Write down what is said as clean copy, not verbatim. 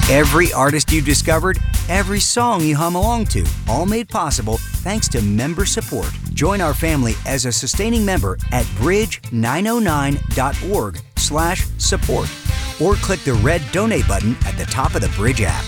Every artist you've discovered, every song you hum along to, all made possible thanks to member support. Join our family as a sustaining member at bridge909.org/support or click the red donate button at the top of the Bridge app.